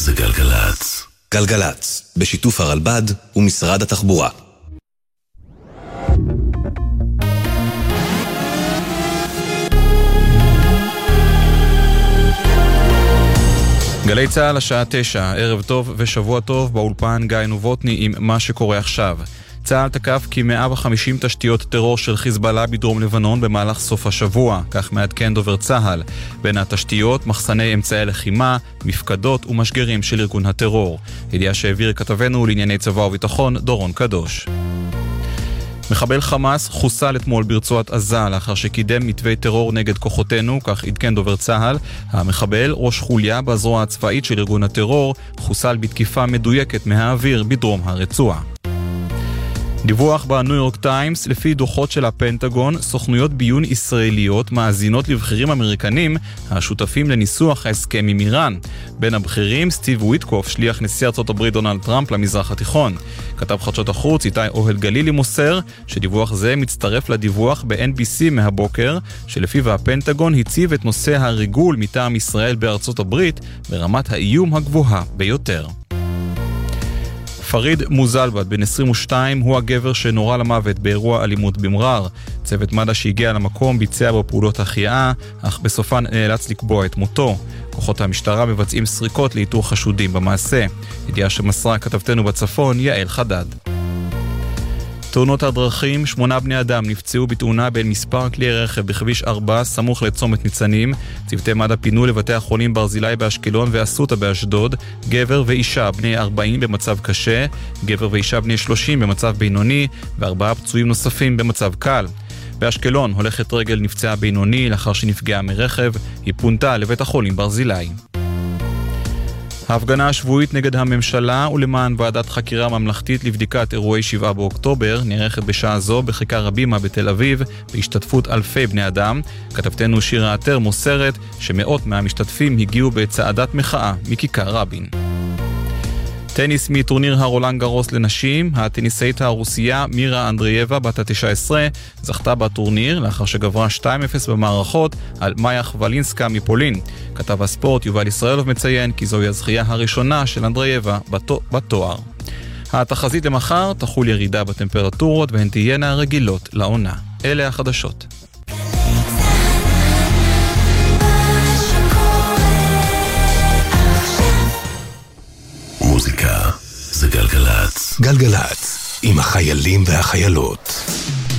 זה גלגלץ. גלגלץ, בשיתוף הרלב"ד ומשרד התחבורה. גלי צהל השעה 9, ערב טוב ושבוע טוב, באולפן גיא נובוטני עם מה שקורה עכשיו. צהל תקף כ-150 תשתיות טרור של חיזבאללה בדרום לבנון במהלך סוף השבוע, כך מעדכן דובר צהל. בין התשתיות, מחסני אמצעי לחימה, מפקדות ומשגרים של ארגון הטרור. ידיעה שהעביר כתבנו לענייני צבא וביטחון, דורון קדוש. מחבל חמאס חוסל אתמול ברצועת עזה לאחר שקידם מתווי טרור נגד כוחותינו, כך עדכן דובר צהל. המחבל, ראש חוליה בזרוע הצבאית של ארגון הטרור, חוסל בתקיפה מדויקת מהאוויר בדרום הרצועה. דיווח בניו יורק טיימס, לפי דוחות של הפנטגון, סוכנויות ביון ישראליות מאזינות לבחירים אמריקנים השותפים לניסוח ההסכם עם איראן. בין הבחירים, סטיב וויטקוף, שליח נשיא ארצות הברית דונלד טראמפ למזרח התיכון. כתב חדשות החוץ איתי אוהל גלילי מוסר שדיווח זה מצטרף לדיווח ב-NBC מהבוקר, שלפיו הפנטגון הציב את נושא הריגול מטעם ישראל בארצות הברית ברמת האיום הגבוהה ביותר. פריד מוזלבט, בן 22, הוא הגבר שנורה למוות באירוע אלימות במרר. צוות מד"א שהגיע למקום ביצע בו פעולות החייאה, אך בסופן נאלץ לקבוע את מותו. כוחות המשטרה מבצעים סריקות לאיתור חשודים במעשה. ידיעה שמסרה כתבתנו בצפון, יעל חדד. תאונות הדרכים, 8 בני אדם נפצעו בתאונה בין מספר כלי רכב בכביש 4 סמוך לצומת ניצנים. צוותי מד"א פינו לבתי החולים ברזילי באשקלון ואסותא באשדוד, גבר ואישה בני 40 במצב קשה, גבר ואישה בני 30 במצב בינוני, ו4 פצועים נוספים במצב קל. באשקלון הולכת רגל נפצעה בינוני לאחר שנפגעה מרכב, היא פונתה לבית החולים ברזילי. ההפגנה השבועית נגד הממשלה ולמען ועדת חקירה ממלכתית לבדיקת אירועי 7 באוקטובר נערכת בשעה זו בכיכר הבימה בתל אביב בהשתתפות אלפי בני אדם. כתבתנו שירה עטר מוסרת שמאות מהמשתתפים הגיעו בצעדת מחאה מכיכר רבין. טניס מטורניר הרולנד גרוס לנשים, הטניסאית הרוסיה מירה אנדרייבה בת ה-19 זכתה בטורניר לאחר שגברה 2-0 במערכות על מאיה חוולינסקה מפולין. כתב הספורט יובל ישראלוב מציין כי זוהי הזכייה הראשונה של אנדרייבה בתואר. התחזית למחר תחול ירידה בטמפרטורות והן תהיינה רגילות לעונה. אלה החדשות. מוזיקה זה גלגלץ. גלגלץ, עם החיילים והחיילות.